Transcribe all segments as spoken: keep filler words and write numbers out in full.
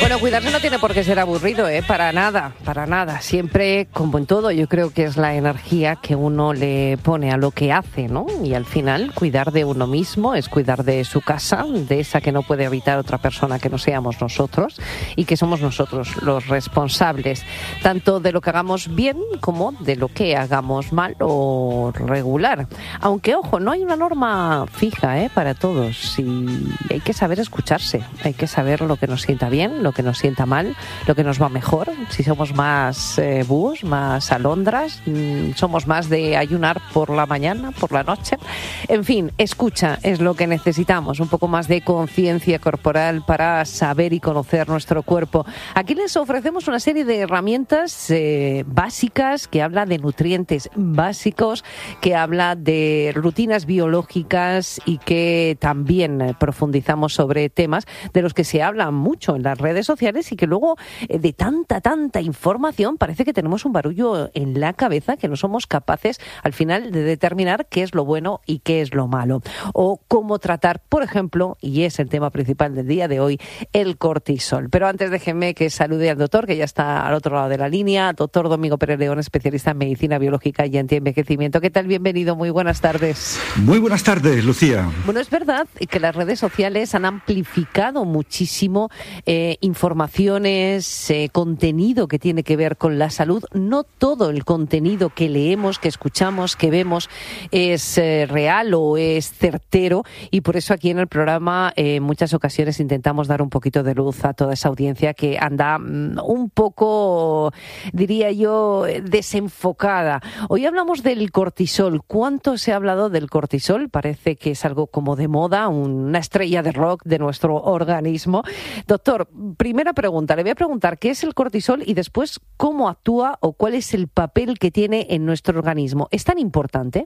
Bueno, cuidarse no tiene por qué ser aburrido, ¿eh? Para nada, para nada. Siempre, como en todo, yo creo que es la energía que uno le pone a lo que hace, ¿no? Y al final, cuidar de uno mismo es cuidar de su casa, de esa que no puede habitar otra persona que no seamos nosotros y que somos nosotros los responsables, tanto de lo que hagamos bien como de lo que hagamos mal o regular. Aunque, ojo, no hay una norma fija, ¿eh? Para todos, y hay que saber escucharse, hay que saber lo que nos sienta bien, lo que nos sienta mal, lo que nos va mejor, si somos más eh, búhos, más alondras, mmm, somos más de ayunar por la mañana, por la noche. En fin, escucha es lo que necesitamos, un poco más de conciencia corporal para saber y conocer nuestro cuerpo. Aquí les ofrecemos una serie de herramientas eh, básicas, que habla de nutrientes básicos, que habla de rutinas biológicas y que también eh, profundizamos sobre temas de los que se habla mucho en las redes sociales y que luego eh, de tanta, tanta información parece que tenemos un barullo en la cabeza que no somos capaces al final de determinar qué es lo bueno y qué es lo malo. O cómo tratar, por ejemplo, y es el tema principal del día de hoy, el cortisol. Pero antes déjenme que salude al doctor, que ya está al otro lado de la línea, doctor Domingo Pérez León, especialista en medicina biológica y antienvejecimiento. ¿Qué tal? Bienvenido, muy buenas tardes. Muy buenas tardes, Lucía. Bueno, es verdad que las redes sociales han amplificado muchísimo eh, informaciones, eh, contenido que tiene que ver con la salud. No todo el contenido que leemos, que escuchamos, que vemos es eh, real o es certero, y por eso aquí en el programa eh, en muchas ocasiones intentamos dar un poquito de luz a toda esa audiencia que anda mm, un poco, diría yo, desenfocada. Hoy hablamos del cortisol. ¿Cuánto se ha hablado del cortisol? Parece que es algo como de moda, una estrella de rock de nuestro organismo. Doctor, primera pregunta, le voy a preguntar qué es el cortisol y después cómo actúa o cuál es el papel que tiene en nuestro organismo. ¿Es tan importante?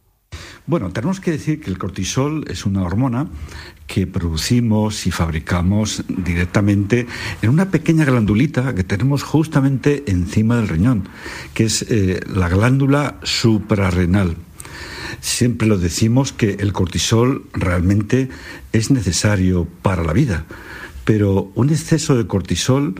Bueno, tenemos que decir que el cortisol es una hormona que producimos y fabricamos directamente en una pequeña glandulita que tenemos justamente encima del riñón, que es eh, la glándula suprarrenal. Siempre lo decimos que el cortisol realmente es necesario para la vida, pero un exceso de cortisol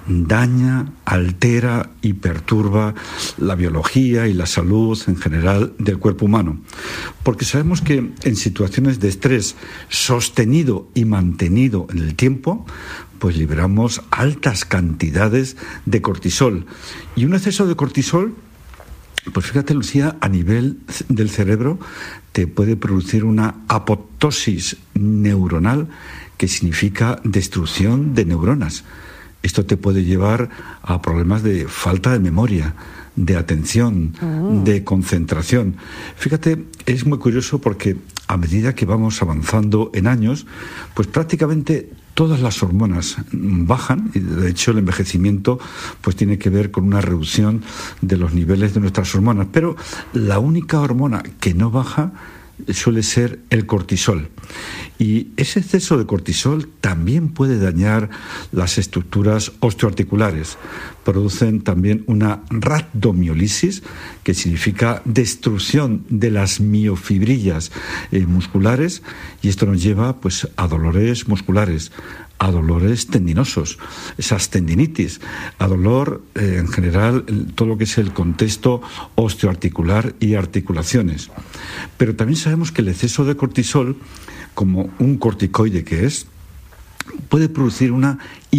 daña, altera y perturba la biología y la salud en general del cuerpo humano. Porque sabemos que en situaciones de estrés sostenido y mantenido en el tiempo, pues liberamos altas cantidades de cortisol. Y un exceso de cortisol, pues fíjate, Lucía, a nivel del cerebro te puede producir una apoptosis neuronal, que significa destrucción de neuronas. Esto te puede llevar a problemas de falta de memoria, de atención, uh-huh. de concentración. Fíjate, es muy curioso porque a medida que vamos avanzando en años, pues prácticamente todas las hormonas bajan, y de hecho el envejecimiento pues tiene que ver con una reducción de los niveles de nuestras hormonas, pero la única hormona que no baja suele ser el cortisol. Y ese exceso de cortisol también puede dañar las estructuras osteoarticulares. Producen también una rhabdomiólisis, que significa destrucción de las miofibrillas eh, musculares, y esto nos lleva pues a dolores musculares, a dolores tendinosos, esas tendinitis, a dolor eh, en general, todo lo que es el contexto osteoarticular y articulaciones. Pero también sabemos que el exceso de cortisol, como un corticoide que es, puede producir una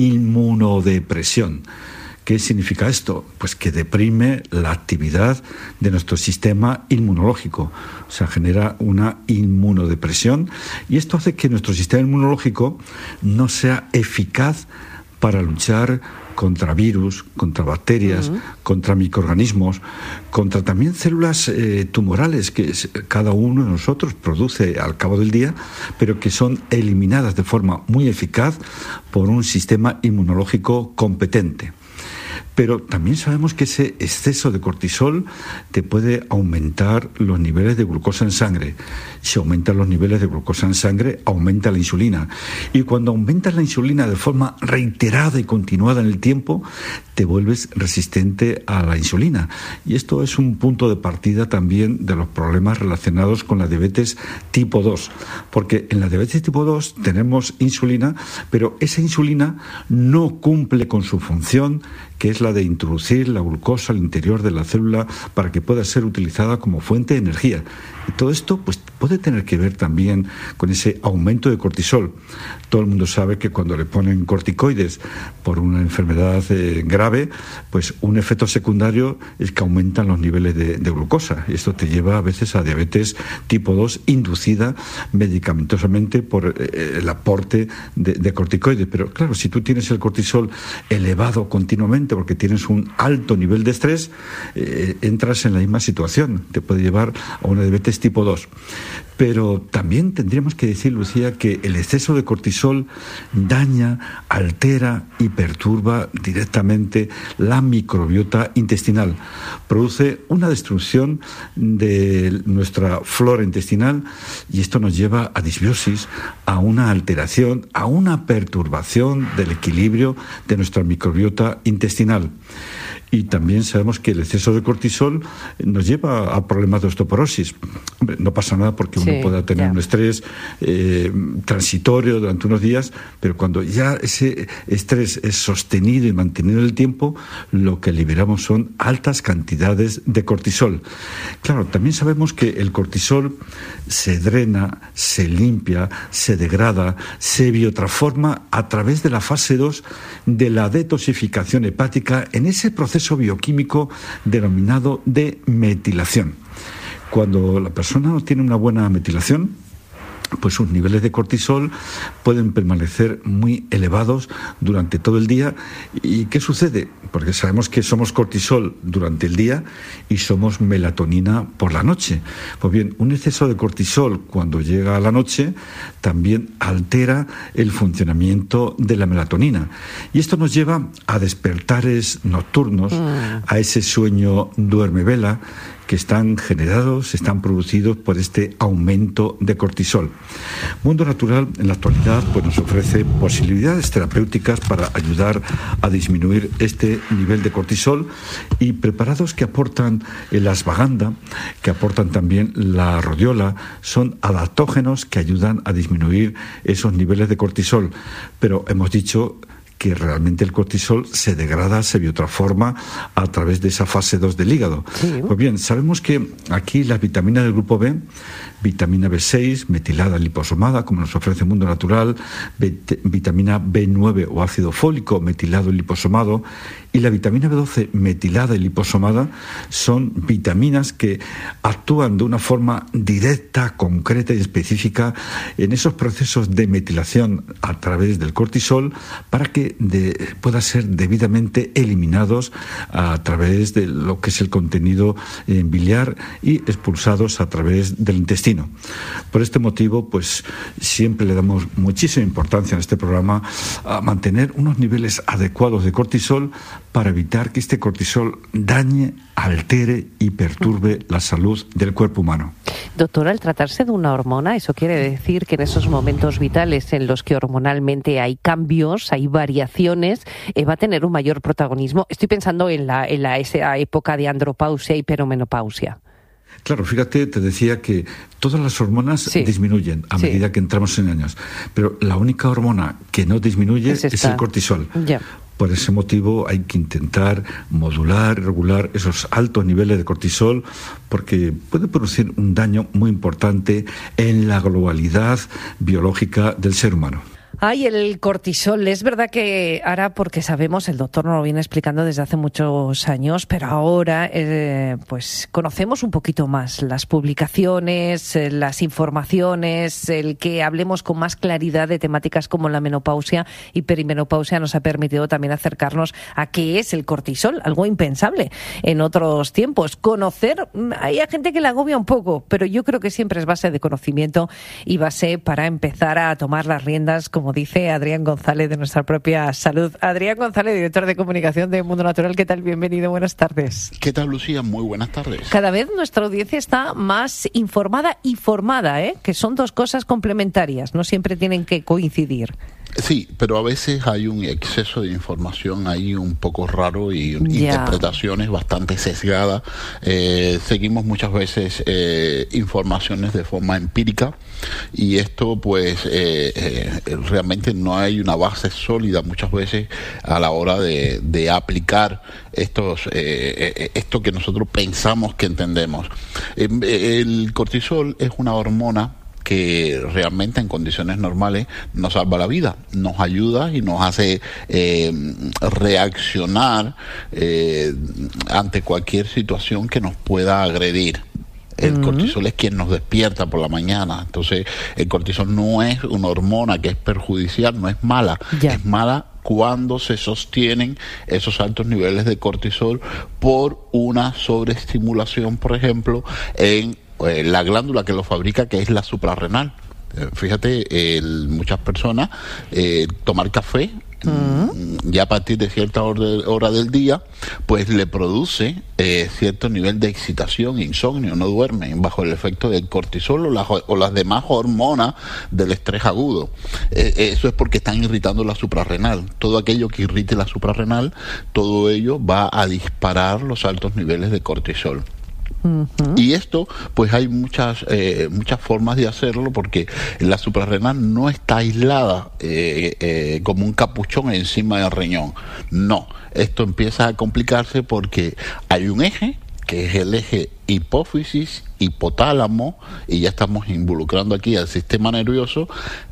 inmunodepresión. ¿Qué significa esto? Pues que deprime la actividad de nuestro sistema inmunológico. O sea, genera una inmunodepresión, y esto hace que nuestro sistema inmunológico no sea eficaz para luchar contra virus, contra bacterias, uh-huh. contra microorganismos, contra también células eh, tumorales que cada uno de nosotros produce al cabo del día, pero que son eliminadas de forma muy eficaz por un sistema inmunológico competente. Pero también sabemos que ese exceso de cortisol te puede aumentar los niveles de glucosa en sangre. Si aumentan los niveles de glucosa en sangre, aumenta la insulina. Y cuando aumentas la insulina de forma reiterada y continuada en el tiempo, te vuelves resistente a la insulina. Y esto es un punto de partida también de los problemas relacionados con la diabetes tipo dos. Porque en la diabetes tipo dos tenemos insulina, pero esa insulina no cumple con su función, que es la de introducir la glucosa al interior de la célula para que pueda ser utilizada como fuente de energía. Y todo esto pues, puede tener que ver también con ese aumento de cortisol. Todo el mundo sabe que cuando le ponen corticoides por una enfermedad eh, grave, pues un efecto secundario es que aumentan los niveles de, de glucosa. Y esto te lleva a veces a diabetes tipo dos inducida medicamentosamente por eh, el aporte de, de corticoides. Pero claro, si tú tienes el cortisol elevado continuamente porque tienes un alto nivel de estrés, eh, entras en la misma situación. Te puede llevar a una diabetes tipo dos. Pero también tendríamos que decir, Lucía, que el exceso de cortisol daña, altera y perturba directamente la microbiota intestinal. Produce una destrucción de nuestra flora intestinal y esto nos lleva a disbiosis, a una alteración, a una perturbación del equilibrio de nuestra microbiota intestinal. Y también sabemos que el exceso de cortisol nos lleva a problemas de osteoporosis. Hombre, no pasa nada porque uno sí, pueda tener ya. un estrés eh, transitorio durante unos días, pero cuando ya ese estrés es sostenido y mantenido en el tiempo, lo que liberamos son altas cantidades de cortisol. Claro, también sabemos que el cortisol se drena, se limpia, se degrada, se biotransforma a través de la fase dos de la detoxificación hepática en ese proceso bioquímico denominado de metilación. Cuando la persona no tiene una buena metilación, pues sus niveles de cortisol pueden permanecer muy elevados durante todo el día. ¿Y qué sucede? Porque sabemos que somos cortisol durante el día y somos melatonina por la noche. Pues bien, un exceso de cortisol cuando llega a la noche también altera el funcionamiento de la melatonina. Y esto nos lleva a despertares nocturnos, mm. a ese sueño duerme-vela, que están generados, están producidos por este aumento de cortisol. Mundo Natural en la actualidad pues, nos ofrece posibilidades terapéuticas para ayudar a disminuir este nivel de cortisol y preparados que aportan el ashwagandha, que aportan también la rodiola, son adaptógenos que ayudan a disminuir esos niveles de cortisol. Pero hemos dicho que realmente el cortisol se degrada, se biotransforma a través de esa fase dos del hígado. Sí. Pues bien, sabemos que aquí las vitaminas del grupo B, vitamina B seis, metilada liposomada, como nos ofrece Mundo Natural, vitamina B nueve o ácido fólico, metilado y liposomado, y la vitamina B doce, metilada y liposomada, son vitaminas que actúan de una forma directa, concreta y específica en esos procesos de metilación a través del cortisol para que de, puedan ser debidamente eliminados a través de lo que es el contenido eh, biliar y expulsados a través del intestino. Por este motivo, pues siempre le damos muchísima importancia en este programa a mantener unos niveles adecuados de cortisol para evitar que este cortisol dañe, altere y perturbe la salud del cuerpo humano. Doctora, al tratarse de una hormona, eso quiere decir que en esos momentos vitales en los que hormonalmente hay cambios, hay variaciones, eh, va a tener un mayor protagonismo. Estoy pensando en la, en la esa época de andropausia y perimenopausia. Claro, fíjate, te decía que todas las hormonas sí. disminuyen a sí. medida que entramos en años, pero la única hormona que no disminuye es, es el cortisol. Ya. Por ese motivo hay que intentar modular, regular esos altos niveles de cortisol porque puede producir un daño muy importante en la globalidad biológica del ser humano. Ay, el cortisol, es verdad que ahora, porque sabemos, el doctor nos lo viene explicando desde hace muchos años, pero ahora eh, pues conocemos un poquito más las publicaciones, eh, las informaciones, el que hablemos con más claridad de temáticas como la menopausia y perimenopausia nos ha permitido también acercarnos a qué es el cortisol, algo impensable en otros tiempos. Conocer, hay gente que le agobia un poco, pero yo creo que siempre es base de conocimiento y base para empezar a tomar las riendas, como como dice Adrián González, de nuestra propia salud. Adrián González, director de comunicación de Mundo Natural, ¿qué tal? Bienvenido, buenas tardes. ¿Qué tal, Lucía? Muy buenas tardes. Cada vez nuestra audiencia está más informada y formada, ¿eh? Que son dos cosas complementarias, no siempre tienen que coincidir. Sí, pero a veces hay un exceso de información ahí un poco raro y ya. interpretaciones bastante sesgadas. Eh, seguimos muchas veces eh, informaciones de forma empírica y esto pues eh, eh, realmente no hay una base sólida muchas veces a la hora de, de aplicar estos eh, esto que nosotros pensamos que entendemos. Eh, el cortisol es una hormona que realmente en condiciones normales nos salva la vida, nos ayuda y nos hace eh, reaccionar eh, ante cualquier situación que nos pueda agredir. El uh-huh. cortisol es quien nos despierta por la mañana. Entonces, el cortisol no es una hormona que es perjudicial, no es mala, ya. es mala cuando se sostienen esos altos niveles de cortisol por una sobreestimulación, por ejemplo, en eh, la glándula que lo fabrica, que es la suprarrenal. Eh, fíjate, el, muchas personas eh, tomar café Uh-huh. ya a partir de cierta hora, hora del día, pues le produce eh, cierto nivel de excitación, insomnio, no duermen bajo el efecto del cortisol o, la, o las demás hormonas del estrés agudo. Eh, eso es porque están irritando la suprarrenal. Todo aquello que irrite la suprarrenal, todo ello va a disparar los altos niveles de cortisol. Uh-huh. Y esto, pues hay muchas eh, muchas formas de hacerlo, porque la suprarrenal no está aislada eh, eh, como un capuchón encima del riñón. No, esto empieza a complicarse porque hay un eje, que es el eje hipófisis, hipotálamo, y ya estamos involucrando aquí al sistema nervioso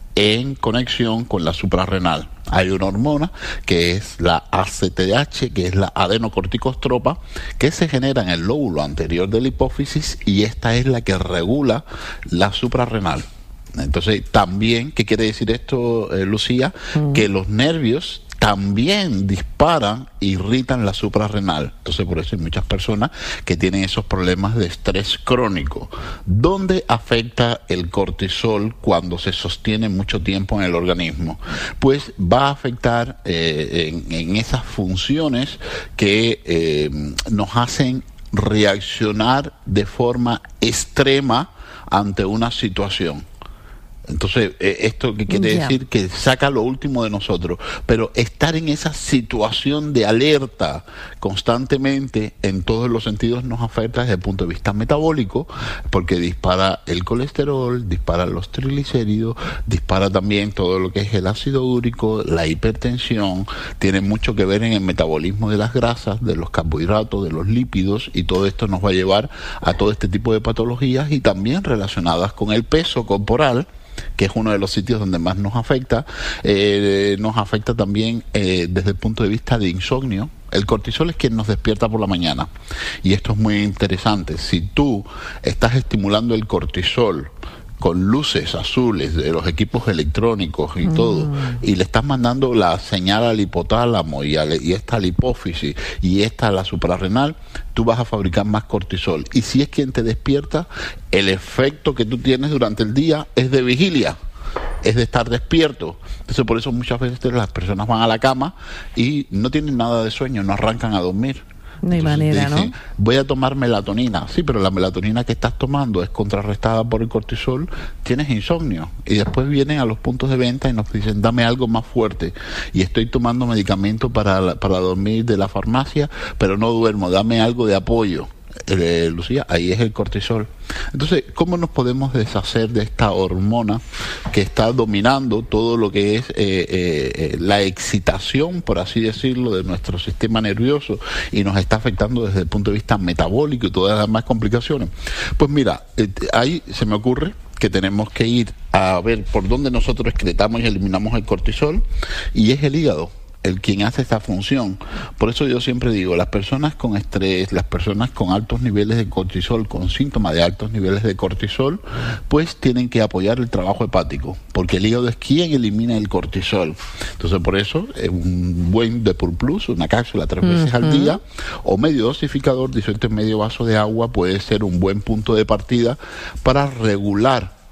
en conexión con la suprarrenal. Hay una hormona que es la A C T H, que es la adenocorticostropa, que se genera en el lóbulo anterior de la hipófisis, y esta es la que regula la suprarrenal. Entonces, también, ¿qué quiere decir esto, eh, Lucía? Mm. Que los nervios también disparan, irritan la suprarrenal. Entonces, por eso hay muchas personas que tienen esos problemas de estrés crónico. ¿Dónde afecta el cortisol cuando se sostiene mucho tiempo en el organismo? Pues va a afectar eh, en, en esas funciones que eh, nos hacen reaccionar de forma extrema ante una situación. Entonces, eh, ¿esto qué quiere yeah. decir? Que saca lo último de nosotros. Pero estar en esa situación de alerta constantemente, en todos los sentidos, nos afecta desde el punto de vista metabólico, porque dispara el colesterol, dispara los triglicéridos, dispara también todo lo que es el ácido úrico, la hipertensión, tiene mucho que ver en el metabolismo de las grasas, de los carbohidratos, de los lípidos, y todo esto nos va a llevar a todo este tipo de patologías, y también relacionadas con el peso corporal, que es uno de los sitios donde más nos afecta. Eh, nos afecta también eh, desde el punto de vista de insomnio. El cortisol es quien nos despierta por la mañana, y esto es muy interesante. Si tú estás estimulando el cortisol con luces azules de los equipos electrónicos y mm. todo, y le estás mandando la señal al hipotálamo y, al, y esta a la hipófisis y esta a la suprarrenal, tú vas a fabricar más cortisol. Y si es quien te despierta, el efecto que tú tienes durante el día es de vigilia, es de estar despierto. Entonces, por eso muchas veces las personas van a la cama y no tienen nada de sueño, no arrancan a dormir. No hay manera, dicen, ¿no? Voy a tomar melatonina. Sí, pero la melatonina que estás tomando es contrarrestada por el cortisol, tienes insomnio. Y después vienen a los puntos de venta y nos dicen, dame algo más fuerte. Y estoy tomando medicamento para, para dormir de la farmacia, pero no duermo, dame algo de apoyo. Eh, Lucía, ahí es el cortisol. Entonces, ¿cómo nos podemos deshacer de esta hormona que está dominando todo lo que es eh, eh, la excitación, por así decirlo, de nuestro sistema nervioso, y nos está afectando desde el punto de vista metabólico y todas las demás complicaciones? Pues mira, eh, ahí se me ocurre que tenemos que ir a ver por dónde nosotros excretamos y eliminamos el cortisol, y es el hígado el quien hace esta función. Por eso yo siempre digo, las personas con estrés, las personas con altos niveles de cortisol, con síntomas de altos niveles de cortisol, pues tienen que apoyar el trabajo hepático, porque el hígado es quien elimina el cortisol. Entonces, por eso, un buen Depur Plus, una cápsula tres veces uh-huh. al día, o medio dosificador disuelto en medio vaso de agua, puede ser un buen punto de partida para regular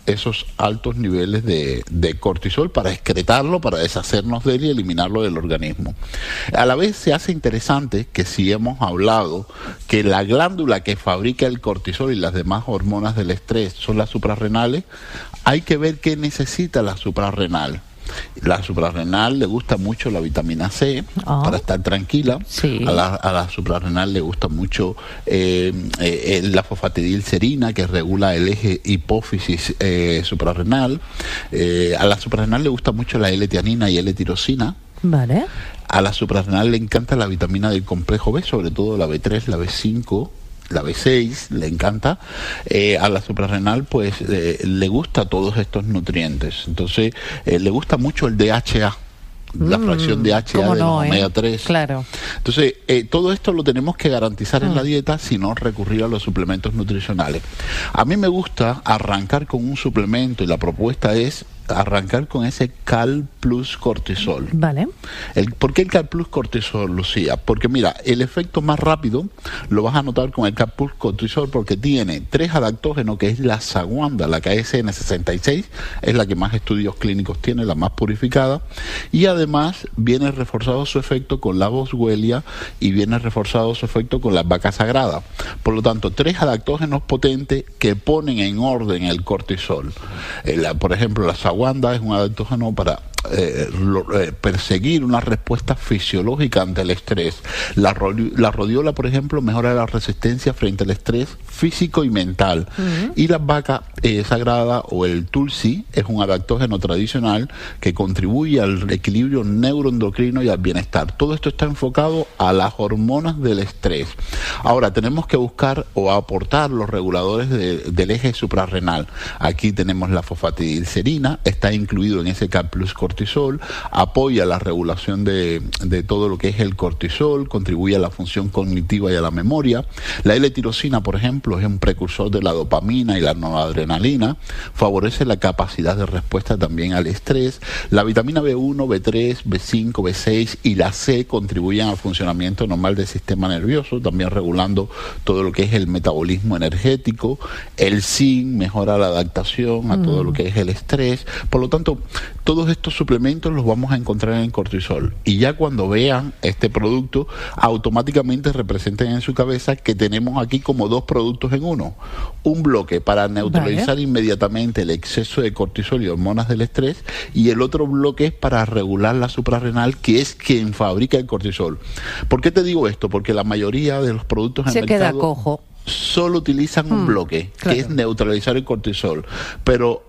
esos altos niveles de, de cortisol para excretarlo, para deshacernos de él y eliminarlo del organismo. A la vez se hace interesante que si hemos hablado que la glándula que fabrica el cortisol y las demás hormonas del estrés son las suprarrenales, hay que ver qué necesita la suprarrenal. La suprarrenal le gusta mucho la vitamina C oh. para estar tranquila. Sí. A, la, a la suprarrenal le gusta mucho eh, eh, la fosfatidilcerina, que regula el eje hipófisis eh, suprarrenal. Eh, a la suprarrenal le gusta mucho la L-tianina y L-tirosina. Vale. A la suprarrenal le encanta la vitamina del complejo B, sobre todo la B tres, la B cinco, la B seis, le encanta. Eh, a la suprarrenal pues eh, le gusta todos estos nutrientes. Entonces eh, le gusta mucho el D H A, la mm, fracción de D H A del no, omega tres. Eh? Claro. Entonces eh, todo esto lo tenemos que garantizar mm. en la dieta, si no recurrir a los suplementos nutricionales. A mí me gusta arrancar con un suplemento y la propuesta es arrancar con ese Cal Plus Cortisol. Vale. El, ¿Por qué el Cal Plus Cortisol, Lucía? Porque mira, el efecto más rápido lo vas a notar con el Cal Plus Cortisol porque tiene tres adaptógenos, que es la saguanda, la K S N sesenta y seis, es la que más estudios clínicos tiene, la más purificada, y además viene reforzado su efecto con la boswellia y viene reforzado su efecto con la vaca sagrada. Por lo tanto, tres adaptógenos potentes que ponen en orden el cortisol. Eh, la, por ejemplo, la saguanda es un adaptógeno para eh, lo, eh, perseguir una respuesta fisiológica ante el estrés. La, la rodiola, por ejemplo, mejora la resistencia frente al estrés físico y mental. Uh-huh. Y la vaca eh, sagrada o el tulsi es un adaptógeno tradicional que contribuye al equilibrio neuroendocrino y al bienestar. Todo esto está enfocado a las hormonas del estrés. Ahora, tenemos que buscar o aportar los reguladores de, del eje suprarrenal. Aquí tenemos la fosfatidilcerina, está incluido en ese Cal Plus Cortisol, apoya la regulación de, de todo lo que es el cortisol, contribuye a la función cognitiva y a la memoria. La L-tirosina, por ejemplo, es un precursor de la dopamina y la noradrenalina, favorece la capacidad de respuesta también al estrés. La vitamina B uno, B tres, B cinco, B seis y la C contribuyen al funcionamiento normal del sistema nervioso, también regulando todo lo que es el metabolismo energético. El zinc mejora la adaptación a mm. todo lo que es el estrés. Por lo tanto, todos estos suplementos los vamos a encontrar en el cortisol. Y ya cuando vean este producto, automáticamente representen en su cabeza que tenemos aquí como dos productos en uno. Un bloque para neutralizar vale. inmediatamente el exceso de cortisol y hormonas del estrés, y el otro bloque es para regular la suprarrenal, que es quien fabrica el cortisol. ¿Por qué te digo esto? Porque la mayoría de los productos en Se el mercado queda cojo. solo utilizan un hmm, bloque, claro. que es neutralizar el cortisol. Pero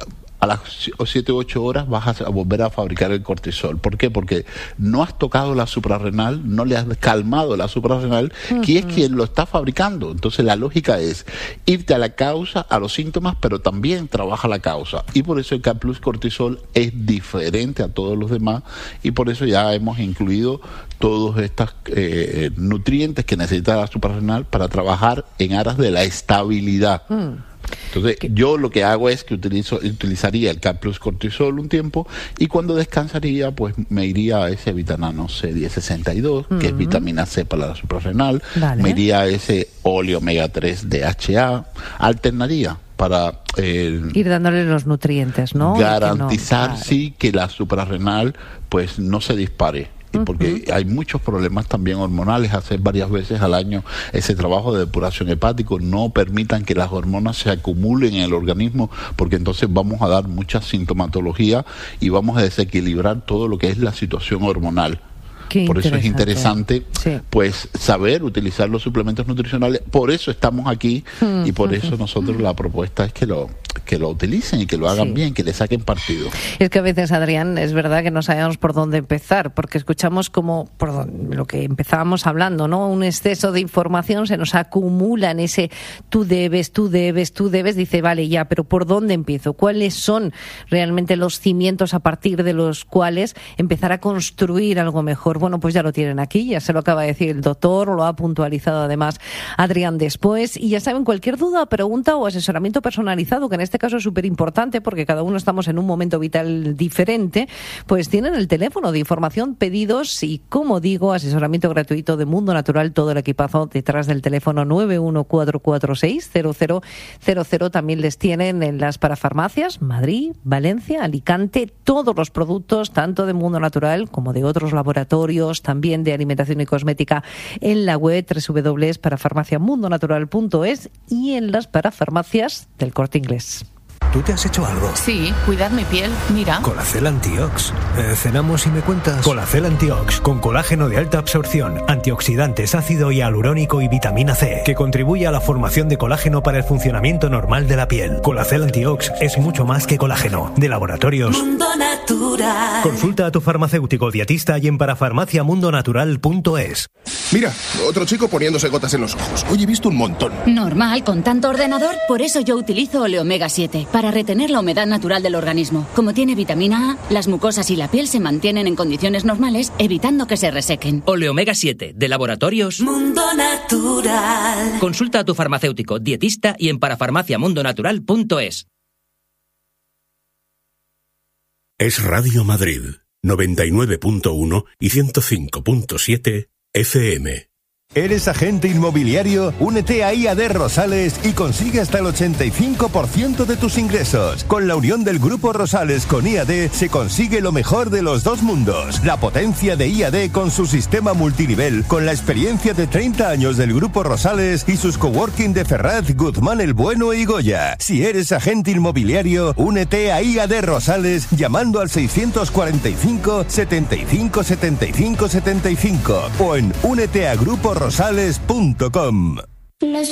a las siete u ocho horas vas a volver a fabricar el cortisol. ¿Por qué? Porque no has tocado la suprarrenal, no le has calmado la suprarrenal, uh-huh. que es quien lo está fabricando. Entonces la lógica es irte a la causa, a los síntomas, pero también trabaja la causa. Y por eso el Cal Plus Cortisol es diferente a todos los demás, y por eso ya hemos incluido todos estos eh, nutrientes que necesita la suprarrenal para trabajar en aras de la estabilidad. Uh-huh. Entonces yo lo que hago es que utilizo, utilizaría el Cal Plus Cortisol un tiempo, y cuando descansaría pues me iría a ese vitamina C diez sesenta y dos, uh-huh. que es vitamina C para la suprarrenal, vale. me iría a ese óleo omega tres D H A, alternaría para eh, ir dándole los nutrientes, ¿no? Garantizar que no, claro. sí que la suprarrenal pues no se dispare. Y porque uh-huh. hay muchos problemas también hormonales, hacer varias veces al año ese trabajo de depuración hepático, no permitan que las hormonas se acumulen en el organismo, porque entonces vamos a dar mucha sintomatología y vamos a desequilibrar todo lo que es la situación hormonal. Qué por eso es interesante sí. pues saber utilizar los suplementos nutricionales. Por eso estamos aquí uh-huh. y por eso nosotros la propuesta es que lo que lo utilicen y que lo hagan sí. bien, que le saquen partido. Es que a veces, Adrián, es verdad que no sabemos por dónde empezar, porque escuchamos como por donde, lo que empezábamos hablando, ¿no? Un exceso de información se nos acumula en ese tú debes, tú debes, tú debes. Dice, vale, ya, pero ¿por dónde empiezo? ¿Cuáles son realmente los cimientos a partir de los cuales empezar a construir algo mejor? mejor. Bueno, pues ya lo tienen aquí, ya se lo acaba de decir el doctor, lo ha puntualizado además Adrián después. Y ya saben, cualquier duda, pregunta o asesoramiento personalizado, que en este caso es súper importante porque cada uno estamos en un momento vital diferente, pues tienen el teléfono de información, pedidos y, como digo, asesoramiento gratuito de Mundo Natural, todo el equipazo detrás del teléfono nueve uno cuatro cuatro seis cero cero cero cero. También les tienen en las parafarmacias, Madrid, Valencia, Alicante, todos los productos, tanto de Mundo Natural como de otros laboratorios, también de alimentación y cosmética, en la web doble u doble u doble u punto parafarmacia mundo natural punto es y en las parafarmacias del Corte Inglés. ¿Tú te has hecho algo? Sí, cuidar mi piel, mira. Colacel Antiox. Eh, cenamos y me cuentas. Colacel Antiox, con colágeno de alta absorción, antioxidantes, ácido hialurónico y vitamina C, que contribuye a la formación de colágeno para el funcionamiento normal de la piel. Colacel Antiox es mucho más que colágeno. De Laboratorios Mundo Natural. Consulta a tu farmacéutico dietista y en parafarmacia mundo natural punto es. Mira, otro chico poniéndose gotas en los ojos. Hoy he visto un montón. Normal, con tanto ordenador. Por eso yo utilizo Oleomega siete, para retener la humedad natural del organismo. Como tiene vitamina A, las mucosas y la piel se mantienen en condiciones normales, evitando que se resequen. Oleomega siete, de Laboratorios Mundo Natural. Consulta a tu farmacéutico dietista y en parafarmacia mundo natural punto es. Es Radio Madrid, noventa y nueve punto uno y ciento cinco punto siete F M. ¿Eres agente inmobiliario? Únete a I A D Rosales y consigue hasta el ochenta y cinco por ciento de tus ingresos. Con la unión del Grupo Rosales con I A D se consigue lo mejor de los dos mundos. La potencia de I A D con su sistema multinivel, con la experiencia de treinta años del Grupo Rosales y sus coworking de Ferraz, Guzmán el Bueno y Goya. Si eres agente inmobiliario, únete a I A D Rosales llamando al seiscientos cuarenta y cinco, setenta y cinco, setenta y cinco, setenta y cinco o en únete a grupo rosales punto com.